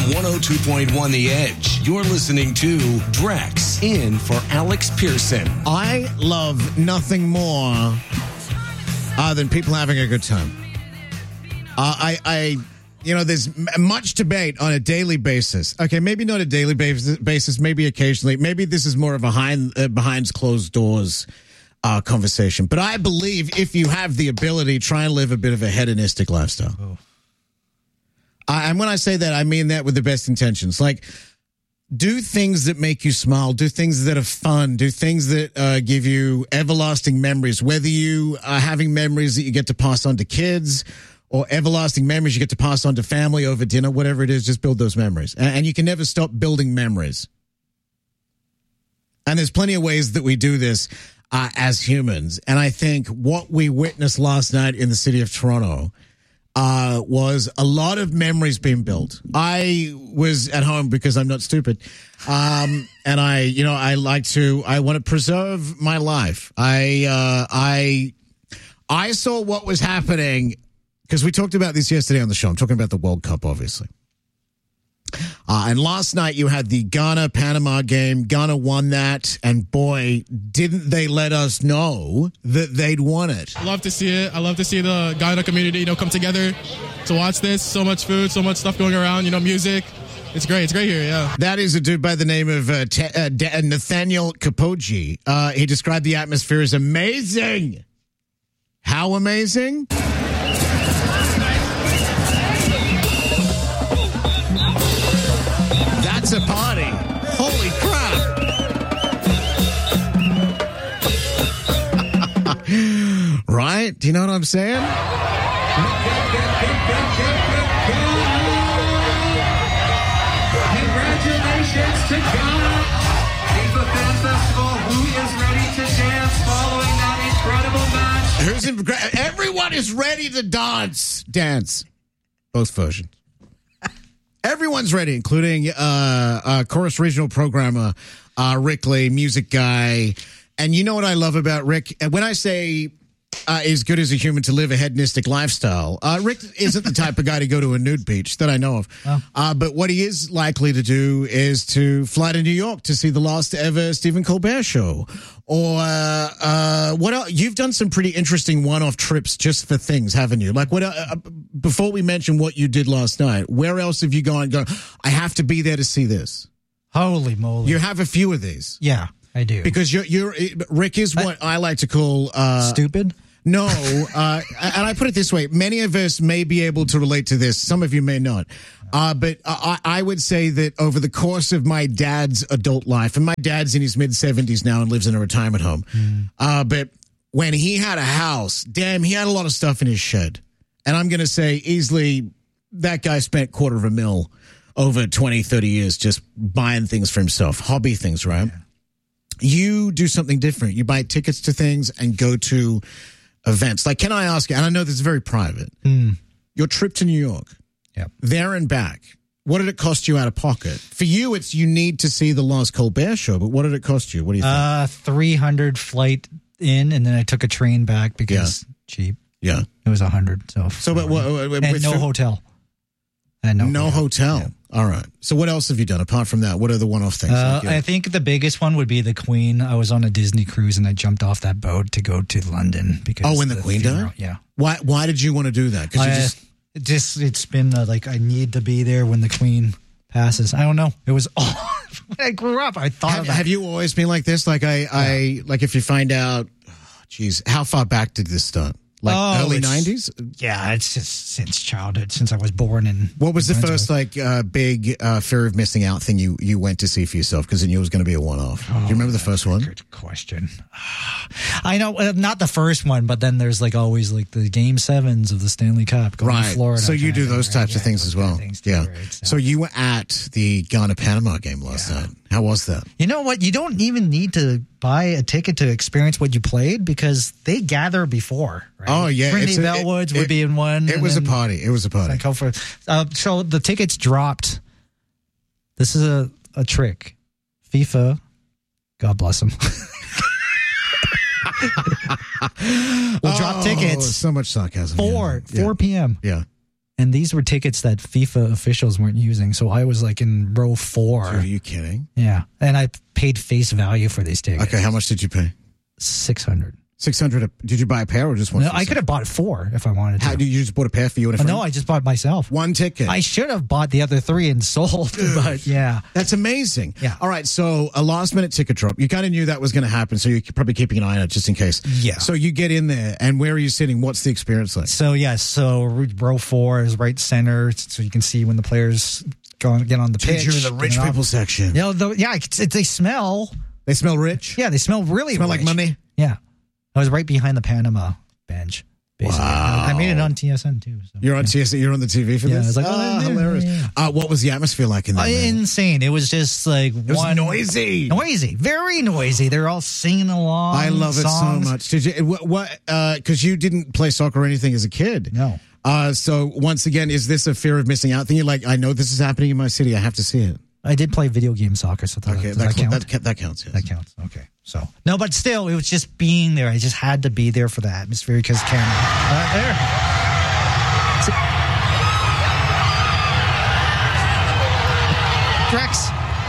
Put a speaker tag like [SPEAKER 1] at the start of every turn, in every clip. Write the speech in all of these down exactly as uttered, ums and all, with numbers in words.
[SPEAKER 1] one oh two point one The Edge. You're listening to Drax in for Alex Pearson.
[SPEAKER 2] I love nothing more uh, than people having a good time. Uh, I, I, you know, there's m- much debate on a daily basis. Okay, maybe not a daily basis, basis maybe occasionally. Maybe this is more of a behind, uh, behind closed doors uh, conversation. But I believe if you have the ability, try and live a bit of a hedonistic lifestyle. Oh. Uh, and when I say that, I mean that with the best intentions. Like, do things that make you smile. Do things that are fun. Do things that uh, give you everlasting memories. Whether you are having memories that you get to pass on to kids or everlasting memories you get to pass on to family over dinner, whatever it is, just build those memories. And, and you can never stop building memories. And there's plenty of ways that we do this uh, as humans. And I think what we witnessed last night in the city of Toronto Uh, was a lot of memories being built. I was at home because I'm not stupid. Um, and I, you know, I like to, I want to preserve my life. I, uh, I, I saw what was happening because we talked about this yesterday on the show. I'm talking about the World Cup, obviously. Uh, and last night you had the Ghana-Panama game. Ghana won that, and boy, didn't they let us know that they'd won it.
[SPEAKER 3] I love to see it. I love to see the Ghana community, you know, come together to watch this. So much food, so much stuff going around, you know, music. It's great. It's great here, yeah. That
[SPEAKER 2] is a dude by the name of uh, Te- uh, De- Nathaniel Kapoji. Uh, he described the atmosphere as amazing. How amazing? That's a party. Holy crap. Right? Do you know what I'm saying?
[SPEAKER 4] Congratulations to Ghana. FIFA Fan Festival. Who is ready to dance following that incredible match?
[SPEAKER 2] Who's in, everyone is ready to dance. Dance. Both versions. Everyone's ready, including uh, uh, Chorus Regional Programmer uh, Rick Lee, music guy. And you know what I love about Rick? And when I say uh, as good as a human to live a hedonistic lifestyle, uh, Rick isn't the type of guy to go to a nude beach that I know of. Oh. Uh, but what he is likely to do is to fly to New York to see the last ever Stephen Colbert show. Or uh, uh, what else? You've done some pretty interesting one-off trips just for things, haven't you? Like, what? Uh, before we mention what you did last night, where else have you gone? Go, I have to be there to see this.
[SPEAKER 5] Holy moly!
[SPEAKER 2] You have a few of these.
[SPEAKER 5] Yeah, I do.
[SPEAKER 2] Because you're, you're Rick is what I, I like to call uh,
[SPEAKER 5] stupid.
[SPEAKER 2] No, uh, and I put it this way: many of us may be able to relate to this. Some of you may not. Uh, but I, I would say that over the course of my dad's adult life, and my dad's in his mid seventies now and lives in a retirement home. Mm. Uh, but when he had a house, damn, he had a lot of stuff in his shed. And I'm going to say easily that guy spent quarter of a mil over twenty, thirty years just buying things for himself, hobby things, right? Yeah. You do something different. You buy tickets to things and go to events. Like, can I ask you, and I know this is very private, mm. your trip to New York.
[SPEAKER 5] Yep.
[SPEAKER 2] There and back. What did it cost you out of pocket? For you, it's you need to see the last Colbert show, but what did it cost you? What do you think?
[SPEAKER 5] Uh, three hundred flight in, and then I took a train back because yeah. cheap.
[SPEAKER 2] Yeah.
[SPEAKER 5] It was one hundred. So,
[SPEAKER 2] so but what, what,
[SPEAKER 5] and no
[SPEAKER 2] the,
[SPEAKER 5] hotel. And no,
[SPEAKER 2] no hotel. hotel. Yeah. All right. So what else have you done apart from that? What are the one-off things?
[SPEAKER 5] Uh,
[SPEAKER 2] like, yeah.
[SPEAKER 5] I think the biggest one would be the Queen. I was on a Disney cruise and I jumped off that boat to go to London because
[SPEAKER 2] oh, when the, the Queen funeral, died?
[SPEAKER 5] Yeah.
[SPEAKER 2] Why? Why did you want to do that? Because you just.
[SPEAKER 5] It just it's been uh, like I need to be there when the Queen passes. I don't know. It was all when I grew up. I thought
[SPEAKER 2] have,
[SPEAKER 5] of that.
[SPEAKER 2] Have you always been like this? Like I, yeah. I like if you find out, geez, oh, how far back did this start? Like
[SPEAKER 5] oh,
[SPEAKER 2] early nineties?
[SPEAKER 5] Yeah, it's just since childhood, since I was born in.
[SPEAKER 2] What was the first like uh, big uh, fear of missing out thing you, you went to see for yourself because you knew it was going to be a one off? Oh, do you remember the first one?
[SPEAKER 5] Good question. I know uh, not the first one, but then there's like always like the game sevens of the Stanley Cup going
[SPEAKER 2] right.
[SPEAKER 5] to Florida.
[SPEAKER 2] So you do those
[SPEAKER 5] right?
[SPEAKER 2] types
[SPEAKER 5] yeah,
[SPEAKER 2] of things as well.
[SPEAKER 5] Things
[SPEAKER 2] yeah.
[SPEAKER 5] Too, right? so.
[SPEAKER 2] so you were at the Ghana Panama game last yeah. night. How was that?
[SPEAKER 5] You know what? You don't even need to buy a ticket to experience what you played because they gather before. Right?
[SPEAKER 2] Oh yeah,
[SPEAKER 5] Brittany Bellwoods would be in one.
[SPEAKER 2] It was a party. It was a party.
[SPEAKER 5] Like for, uh, so the tickets dropped. This is a, a trick. FIFA, God bless them. we'll
[SPEAKER 2] oh,
[SPEAKER 5] drop tickets.
[SPEAKER 2] So much sarcasm.
[SPEAKER 5] Four,
[SPEAKER 2] yeah.
[SPEAKER 5] four p.m.
[SPEAKER 2] Yeah.
[SPEAKER 5] And these were tickets that FIFA officials weren't using. So I was like in row four.
[SPEAKER 2] Dude, are you kidding?
[SPEAKER 5] Yeah. And I paid face value for these tickets.
[SPEAKER 2] Okay, how much did you pay?
[SPEAKER 5] six hundred.
[SPEAKER 2] six hundred. Did you buy a pair or just one?
[SPEAKER 5] No, I could have bought four if I wanted to.
[SPEAKER 2] How, did you just bought a pair for you and a
[SPEAKER 5] Oh,
[SPEAKER 2] friend?
[SPEAKER 5] no, I just bought myself.
[SPEAKER 2] One ticket.
[SPEAKER 5] I should have bought the other three and sold, but yeah.
[SPEAKER 2] That's amazing.
[SPEAKER 5] Yeah.
[SPEAKER 2] All right, so a last minute ticket drop. You kind of knew that was going to happen, so you're probably keeping an eye on it just in case.
[SPEAKER 5] Yeah.
[SPEAKER 2] So you get in there, and where are you sitting? What's the experience like?
[SPEAKER 5] So, yeah, so row four is right center, so you can see when the players go on, get on the pitch.
[SPEAKER 2] You're in the rich
[SPEAKER 5] you know.
[SPEAKER 2] people section.
[SPEAKER 5] You know, the, yeah, it's, it, they smell.
[SPEAKER 2] They smell rich?
[SPEAKER 5] Yeah, they smell really
[SPEAKER 2] Smell
[SPEAKER 5] rich.
[SPEAKER 2] like money?
[SPEAKER 5] Yeah. I was right behind the Panama bench, basically.
[SPEAKER 2] Wow.
[SPEAKER 5] I made it on T S N, too. So,
[SPEAKER 2] You're on
[SPEAKER 5] yeah.
[SPEAKER 2] T S A, you're on the T V for
[SPEAKER 5] Yeah,
[SPEAKER 2] this?
[SPEAKER 5] I was like, oh,
[SPEAKER 2] Ah,
[SPEAKER 5] there,
[SPEAKER 2] hilarious.
[SPEAKER 5] yeah.
[SPEAKER 2] Uh, what was the atmosphere like in there?
[SPEAKER 5] Uh,
[SPEAKER 2] man?
[SPEAKER 5] insane. It was just like
[SPEAKER 2] It was
[SPEAKER 5] one
[SPEAKER 2] noisy.
[SPEAKER 5] noisy, very noisy. They're all singing along.
[SPEAKER 2] I love it
[SPEAKER 5] songs.
[SPEAKER 2] so much. Did you? What? what uh, because you didn't play soccer or anything as a kid.
[SPEAKER 5] No.
[SPEAKER 2] Uh, so once again, is this a fear of missing out thing? You're like, I know this is happening in my city. I have to see it.
[SPEAKER 5] I did play video game soccer, so that,
[SPEAKER 2] Okay,
[SPEAKER 5] does
[SPEAKER 2] that,
[SPEAKER 5] that, count?
[SPEAKER 2] that, ca- that counts. Yes.
[SPEAKER 5] That counts. Okay. So no, but still, it was just being there. I just had to be there for the atmosphere because camera. Uh, there. So- Drex.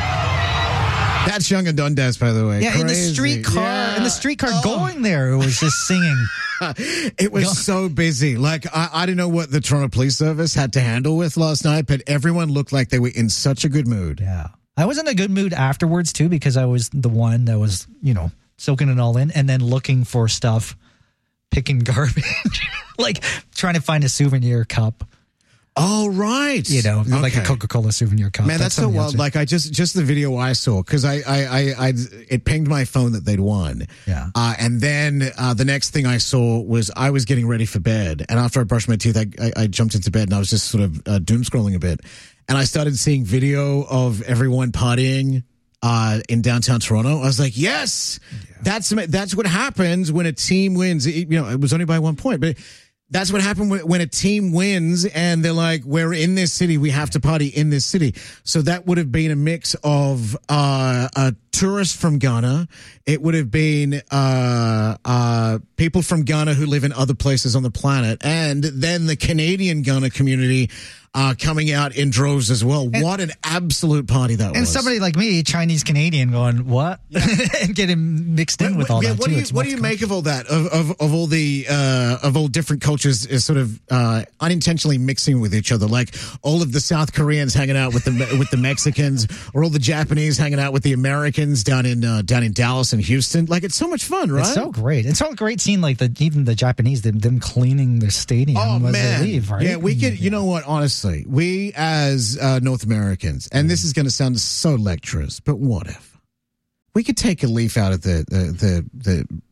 [SPEAKER 2] That's Young and Dundas, by the way.
[SPEAKER 5] Yeah, in the
[SPEAKER 2] Crazy.
[SPEAKER 5] streetcar,
[SPEAKER 2] Yeah.
[SPEAKER 5] in the streetcar
[SPEAKER 2] Oh.
[SPEAKER 5] going there, it was just singing.
[SPEAKER 2] It was so busy. Like, I, I don't know what the Toronto Police Service had to handle with last night, but everyone looked like they were in such a good mood.
[SPEAKER 5] Yeah. I was in a good mood afterwards, too, because I was the one that was, you know, soaking it all in and then looking for stuff, picking garbage, like trying to find a souvenir cup.
[SPEAKER 2] Oh, right.
[SPEAKER 5] You know, like a
[SPEAKER 2] Okay.
[SPEAKER 5] Coca-Cola souvenir cup.
[SPEAKER 2] Man, that's so
[SPEAKER 5] something
[SPEAKER 2] wild.
[SPEAKER 5] else.
[SPEAKER 2] Like, I just, just the video I saw, because I, I, I, I, it pinged my phone that they'd won.
[SPEAKER 5] Yeah.
[SPEAKER 2] Uh, and then uh, the next thing I saw was I was getting ready for bed. And after I brushed my teeth, I, I, I jumped into bed and I was just sort of uh, doom scrolling a bit. And I started seeing video of everyone partying uh, in downtown Toronto. I was like, yes, yeah. that's that's what happens when a team wins. It, you know, it was only by one point, but that's what happened when a team wins and they're like, we're in this city. We have to party in this city. So that would have been a mix of uh, a tourist from Ghana. It would have been uh, uh, people from Ghana who live in other places on the planet. And then the Canadian Ghana community uh, coming out in droves as well. And, what an absolute party that
[SPEAKER 5] and
[SPEAKER 2] was.
[SPEAKER 5] And somebody like me, Chinese Canadian, going, what? Yeah. And getting mixed in
[SPEAKER 2] what,
[SPEAKER 5] with all
[SPEAKER 2] yeah,
[SPEAKER 5] that,
[SPEAKER 2] what
[SPEAKER 5] too.
[SPEAKER 2] Do you,
[SPEAKER 5] it's
[SPEAKER 2] what do you make of all that? Of, of, of all the, uh, of all different cultures is sort of uh, unintentionally mixing with each other? Like all of the South Koreans hanging out with the with the Mexicans, or all the Japanese hanging out with the Americans down in uh, down in Dallas and Houston. Like, it's so much fun, right?
[SPEAKER 5] It's so great. It's so great seeing like the even the Japanese them, them cleaning their stadium
[SPEAKER 2] oh,
[SPEAKER 5] as
[SPEAKER 2] man.
[SPEAKER 5] they leave, right?
[SPEAKER 2] Yeah, we can. You know what? Honestly, we as uh, North Americans, and this is going to sound so lecturous, but what if we could take a leaf out of the the the, the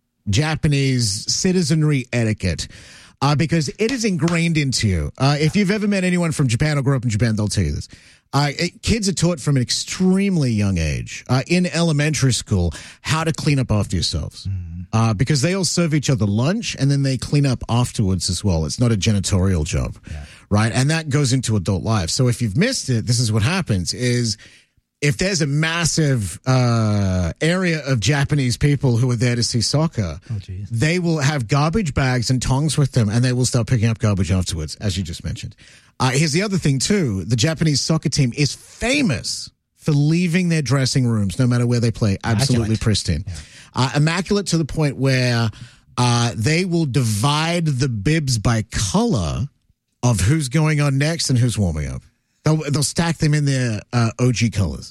[SPEAKER 2] Japanese citizenry etiquette? Uh, because it is ingrained into you. Uh, if you've ever met anyone from Japan or grew up in Japan, they'll tell you this. Uh, it, kids are taught from an extremely young age, uh, in elementary school, how to clean up after yourselves. Mm. Uh, because they all serve each other lunch and then they clean up afterwards as well. It's not a janitorial job, yeah. right? And that goes into adult life. So if you've missed it, this is what happens is, if there's a massive uh, area of Japanese people who are there to see soccer,
[SPEAKER 5] oh,
[SPEAKER 2] they will have garbage bags and tongs with them, and they will start picking up garbage afterwards, as you just mentioned. Uh, here's the other thing, too. The Japanese soccer team is famous for leaving their dressing rooms, no matter where they play, absolutely immaculate. pristine. Yeah. Uh, immaculate to the point where uh, they will divide the bibs by color of who's going on next and who's warming up. They'll, they'll stack them in their uh, O G colors.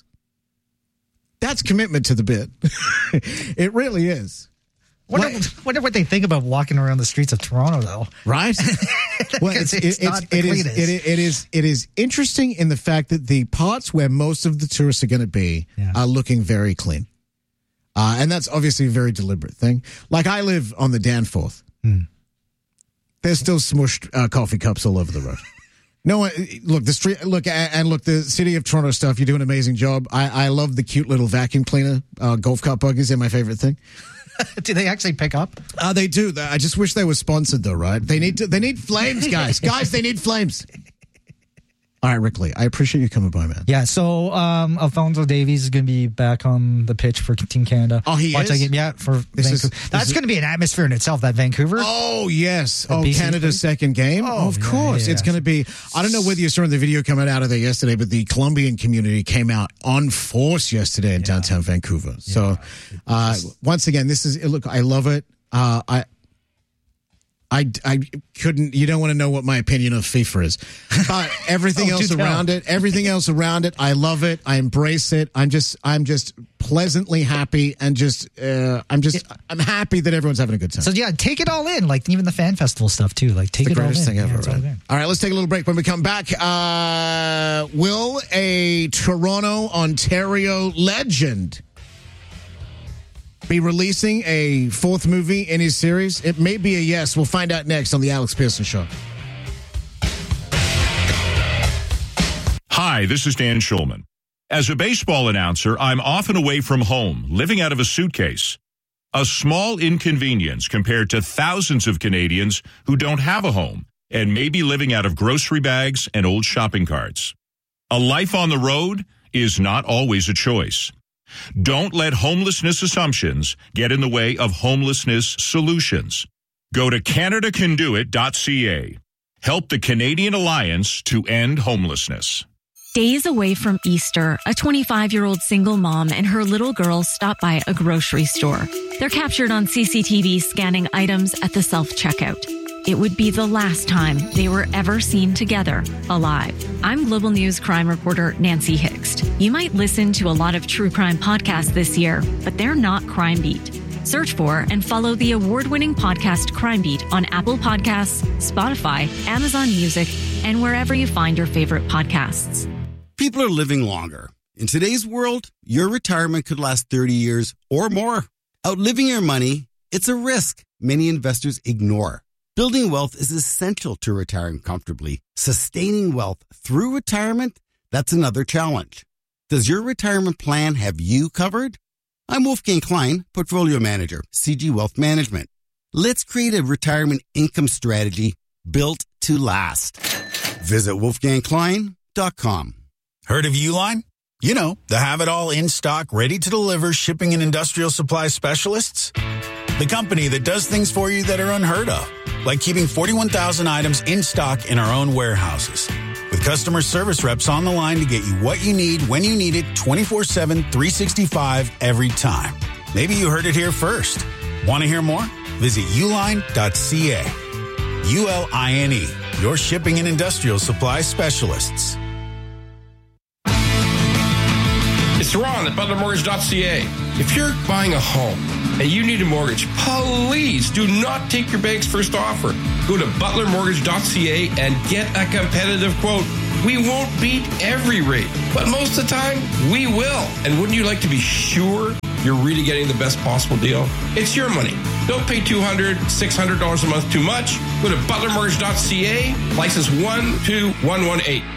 [SPEAKER 2] That's commitment to the bit. It really is.
[SPEAKER 5] Wonder, what, wonder what they think about walking around the streets of Toronto, though.
[SPEAKER 2] Right? Well, it's,
[SPEAKER 5] it's,
[SPEAKER 2] it,
[SPEAKER 5] not
[SPEAKER 2] it's,
[SPEAKER 5] the
[SPEAKER 2] it, is,
[SPEAKER 5] cleanest.
[SPEAKER 2] it, it, is, it is interesting in the fact that the parts where most of the tourists are going to be yeah. are looking very clean. Uh, and that's obviously a very deliberate thing. Like, I live on the Danforth. Hmm. There's still smushed uh, coffee cups all over the road. No, look, the street, look, and look, the City of Toronto stuff, you do an amazing job. I, I love the cute little vacuum cleaner. Uh, golf cart buggies are my favorite thing.
[SPEAKER 5] Do they actually pick up?
[SPEAKER 2] Uh, they do. I just wish they were sponsored, though, right? They need to, they need flames, guys. Guys, they need flames. All right, Rick Lee, I appreciate you coming by, man.
[SPEAKER 5] Yeah, so um, Alphonso Davies is going to be back on the pitch for Team Canada.
[SPEAKER 2] Oh, he
[SPEAKER 5] Watch
[SPEAKER 2] is?
[SPEAKER 5] that game. Yeah, for
[SPEAKER 2] This
[SPEAKER 5] Vancouver.
[SPEAKER 2] is-
[SPEAKER 5] That's
[SPEAKER 2] this
[SPEAKER 5] going to be an atmosphere in itself, that Vancouver.
[SPEAKER 2] Oh, yes.
[SPEAKER 5] The
[SPEAKER 2] Oh,
[SPEAKER 5] B C
[SPEAKER 2] Canada's second game? Oh, of
[SPEAKER 5] yeah,
[SPEAKER 2] course.
[SPEAKER 5] yeah,
[SPEAKER 2] It's
[SPEAKER 5] yeah.
[SPEAKER 2] going to be, I don't know whether you saw the video coming out of there yesterday, but the Colombian community came out on force yesterday in downtown Vancouver. So, uh, once again, this is, look, I love it. Uh, I, I, I couldn't, you don't want to know what my opinion of FIFA is, but everything
[SPEAKER 5] Oh,
[SPEAKER 2] else
[SPEAKER 5] do tell.
[SPEAKER 2] around it, everything else around it, I love it. I embrace it. I'm just, I'm just pleasantly happy and just, uh, I'm just, I'm happy that everyone's having a good time.
[SPEAKER 5] So, yeah, take it all in, like even the fan festival stuff, too. Like, take
[SPEAKER 2] the
[SPEAKER 5] it all in.
[SPEAKER 2] greatest thing
[SPEAKER 5] Yeah,
[SPEAKER 2] ever.
[SPEAKER 5] it's all
[SPEAKER 2] Right?
[SPEAKER 5] there.
[SPEAKER 2] All right, let's take a little break. When we come back, uh, will a Toronto, Ontario legend be releasing a fourth movie in his series? It may be a yes. We'll find out next on the Alex Pearson Show.
[SPEAKER 6] Hi, this is Dan Schulman. As a baseball announcer, I'm often away from home, living out of a suitcase. A small inconvenience compared to thousands of Canadians who don't have a home and may be living out of grocery bags and old shopping carts. A life on the road is not always a choice. Don't let homelessness assumptions get in the way of homelessness solutions. Go to Canada Can Do It dot C A. Help the Canadian Alliance to end homelessness.
[SPEAKER 7] Days away from Easter, a twenty-five-year-old single mom and her little girl stop by a grocery store. They're captured on C C T V scanning items at the self-checkout. It would be the last time they were ever seen together, alive. I'm Global News crime reporter Nancy Hixt. You might listen to a lot of true crime podcasts this year, but they're not Crime Beat. Search for and follow the award-winning podcast Crime Beat on Apple Podcasts, Spotify, Amazon Music, and wherever you find your favorite podcasts.
[SPEAKER 8] People are living longer. In today's world, your retirement could last thirty years or more. Outliving your money, it's a risk many investors ignore. Building wealth is essential to retiring comfortably. Sustaining wealth through retirement, that's another challenge. Does your retirement plan have you covered? I'm Wolfgang Klein, Portfolio Manager, C G Wealth Management. Let's create a retirement income strategy built to last. Visit wolfgang klein dot com.
[SPEAKER 9] Heard of Uline? You know, the have-it-all in-stock, ready-to-deliver shipping and industrial supply specialists? The company that does things for you that are unheard of, like keeping forty-one thousand items in stock in our own warehouses. With customer service reps on the line to get you what you need when you need it twenty-four seven, three sixty-five every time. Maybe you heard it here first. Want to hear more? Visit uline dot c a. U L I N E, your shipping and industrial supply specialists.
[SPEAKER 10] It's Ron at Butler Mortgage dot C A. If you're buying a home and you need a mortgage, please do not take your bank's first offer. Go to Butler Mortgage dot C A and get a competitive quote. We won't beat every rate, but most of the time, we will. And wouldn't you like to be sure you're really getting the best possible deal? It's your money. Don't pay two hundred dollars, six hundred dollars a month too much. Go to Butler Mortgage dot C A, license one two one one eight.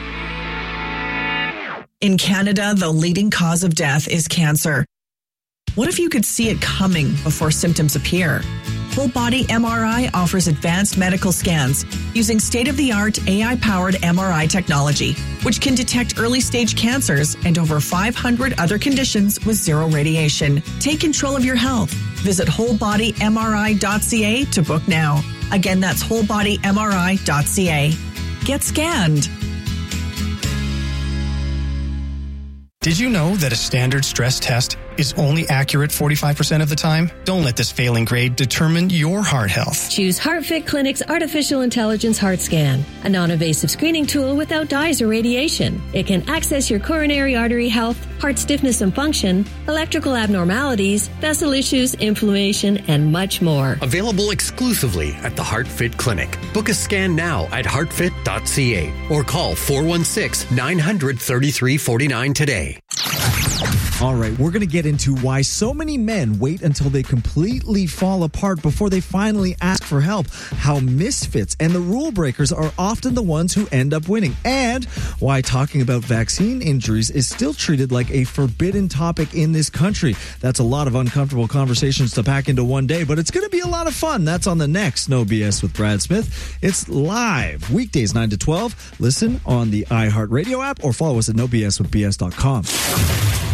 [SPEAKER 11] In Canada, the leading cause of death is cancer. What if you could see it coming before symptoms appear? Whole Body M R I offers advanced medical scans using state-of-the-art A I-powered M R I technology, which can detect early-stage cancers and over five hundred other conditions with zero radiation. Take control of your health. Visit whole body M R I dot C A to book now. Again, that's whole body M R I dot C A. Get scanned.
[SPEAKER 12] Did you know that a standard stress test is only accurate forty-five percent of the time? Don't let this failing grade determine your heart health.
[SPEAKER 13] Choose HeartFit Clinic's Artificial Intelligence Heart Scan, a non-invasive screening tool without dyes or radiation. It can access your coronary artery health, heart stiffness and function, electrical abnormalities, vessel issues, inflammation, and much more.
[SPEAKER 14] Available exclusively at the HeartFit Clinic. Book a scan now at heart fit dot c a or call four one six, nine hundred, thirty-three forty-nine today.
[SPEAKER 15] All right, we're going to get into why so many men wait until they completely fall apart before they finally ask for help, how misfits and the rule breakers are often the ones who end up winning, and why talking about vaccine injuries is still treated like a forbidden topic in this country. That's a lot of uncomfortable conversations to pack into one day, but it's going to be a lot of fun. That's on the next No B S with Brad Smith. It's live weekdays nine to twelve. Listen on the iHeartRadio app or follow us at no b s with b s dot com.